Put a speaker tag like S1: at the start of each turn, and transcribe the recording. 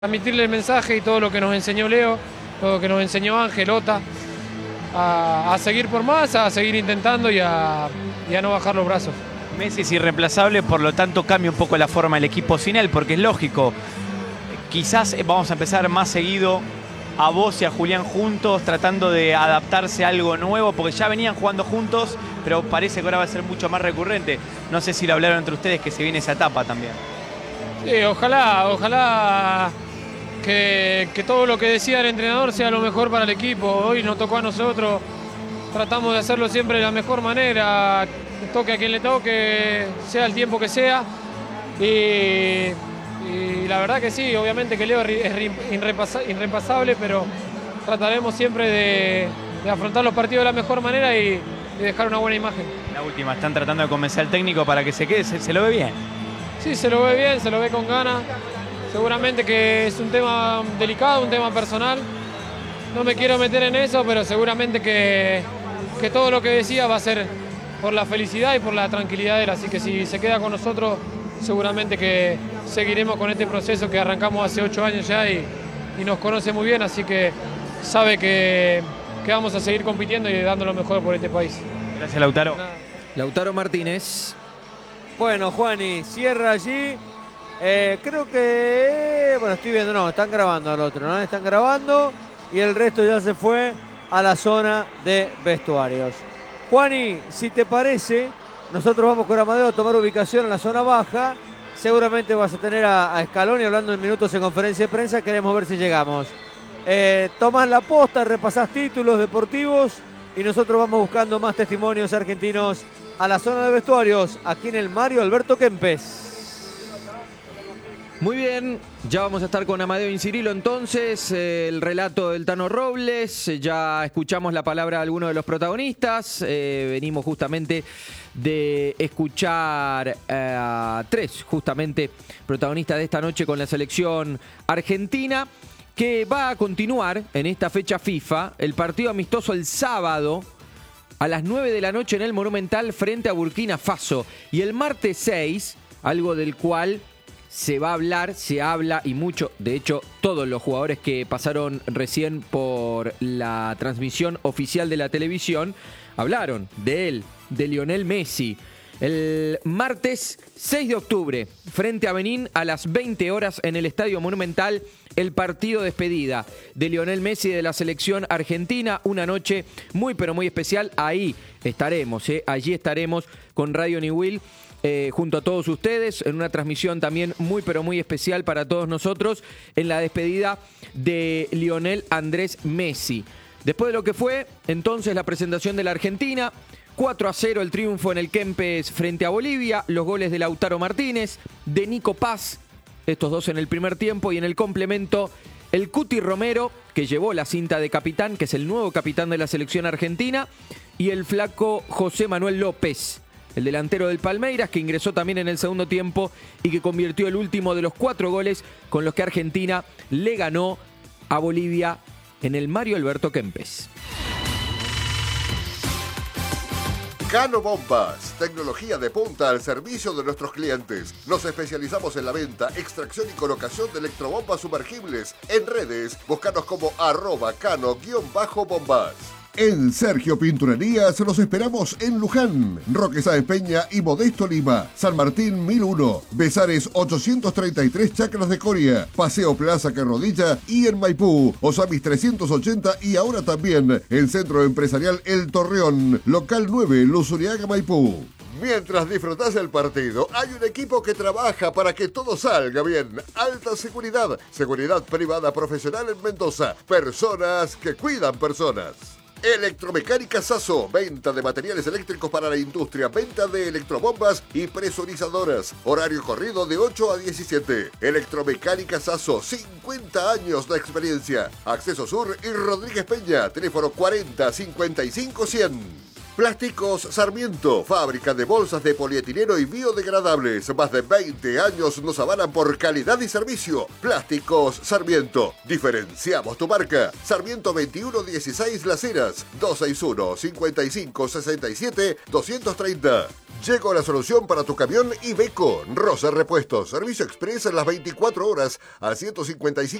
S1: Transmitirle el mensaje y todo lo que nos enseñó Leo, todo lo que nos enseñó Ángel, Ota, a seguir por más, a seguir intentando y a no bajar los brazos.
S2: Messi es irreemplazable, por lo tanto cambia un poco la forma del equipo sin él, porque es lógico. Quizás vamos a empezar más seguido a vos y a Julián juntos, tratando de adaptarse a algo nuevo, porque ya venían jugando juntos, pero parece que ahora va a ser mucho más recurrente. No sé si lo hablaron entre ustedes, que se viene esa etapa también.
S1: Sí, ojalá que todo lo que decía el entrenador sea lo mejor para el equipo. Hoy nos tocó a nosotros, tratamos de hacerlo siempre de la mejor manera, toque a quien le toque, sea el tiempo que sea. Y la verdad que sí, obviamente que Leo es irrepasable, pero trataremos siempre de afrontar los partidos de la mejor manera y dejar una buena imagen.
S2: La última, están tratando de convencer al técnico para que se quede, se lo ve bien.
S1: Sí, se lo ve bien, se lo ve con ganas. Seguramente que es un tema delicado, un tema personal. No me quiero meter en eso, pero seguramente que todo lo que decía va a ser por la felicidad y por la tranquilidad de él. Así que si se queda con nosotros, seguramente que seguiremos con este proceso que arrancamos hace 8 años ya y nos conoce muy bien. Así que sabe que vamos a seguir compitiendo y dando lo mejor por este país.
S2: Gracias, Lautaro.
S3: Lautaro Martínez.
S4: Bueno, Juani, cierra allí. Creo que... Bueno, estoy viendo, no, están grabando al otro, ¿no? Están grabando y el resto ya se fue a la zona de vestuarios. Juani, si te parece, nosotros vamos con Amadeo a tomar ubicación en la zona baja. Seguramente vas a tener a Scaloni hablando en minutos en conferencia de prensa. Queremos ver si llegamos. Tomás la posta, repasás títulos deportivos y nosotros vamos buscando más testimonios argentinos a la zona de vestuarios, aquí en el Mario Alberto Kempes.
S3: Muy bien, ya vamos a estar con Amadeo Incirilo entonces, el relato del Tano Robles, ya escuchamos la palabra de algunos de los protagonistas, venimos justamente de escuchar a 3 justamente protagonistas de esta noche con la selección argentina, que va a continuar en esta fecha FIFA, el partido amistoso el sábado a las 9 de la noche en el Monumental frente a Burkina Faso, y el martes 6, algo del cual se va a hablar, se habla y mucho. De hecho, todos los jugadores que pasaron recién por la transmisión oficial de la televisión hablaron de él, de Lionel Messi. El martes 6 de octubre, frente a Benín, a las 20 horas en el Estadio Monumental, el partido de despedida de Lionel Messi de la selección argentina. Una noche muy pero muy especial. Ahí estaremos, allí estaremos con Radio Niwil. Junto a todos ustedes, en una transmisión también muy pero muy especial para todos nosotros, en la despedida de Lionel Andrés Messi. Después de lo que fue entonces la presentación de la Argentina, 4-0 el triunfo en el Kempes frente a Bolivia, los goles de Lautaro Martínez, de Nico Paz, estos dos en el primer tiempo, y en el complemento el Cuti Romero, que llevó la cinta de capitán, que es el nuevo capitán de la selección argentina, y el flaco José Manuel López, el delantero del Palmeiras, que ingresó también en el segundo tiempo y que convirtió el último de los 4 goles con los que Argentina le ganó a Bolivia en el Mario Alberto Kempes.
S5: Cano Bombas, tecnología de punta al servicio de nuestros clientes. Nos especializamos en la venta, extracción y colocación de electrobombas sumergibles. En redes, búscanos como @cano_bombas. En Sergio Pinturerías los esperamos en Luján, Roque Sáenz Peña y Modesto Lima, San Martín 1001, Besares 833 Chacras de Coria, Paseo Plaza Carrodilla y en Maipú, Osamis 380 y ahora también el Centro Empresarial El Torreón, Local 9, Luzuriaga, Maipú. Mientras disfrutás el partido, hay un equipo que trabaja para que todo salga bien. Alta seguridad, seguridad privada profesional en Mendoza, personas que cuidan personas. Electromecánica Sasso, venta de materiales eléctricos para la industria, venta de electrobombas y presurizadoras. Horario corrido de 8 a 17. Electromecánica Sasso, 50 años de experiencia. Acceso Sur y Rodríguez Peña, teléfono 40 55 100. Plásticos Sarmiento, fábrica de bolsas de polietileno y biodegradables. Más de 20 años nos avalan por calidad y servicio. Plásticos Sarmiento. Diferenciamos tu marca. Sarmiento 2116 Las Heras, 261 55 67 230. Llegó la solución para tu camión Iveco. Rosa Repuestos. Servicio express en las 24 horas al 155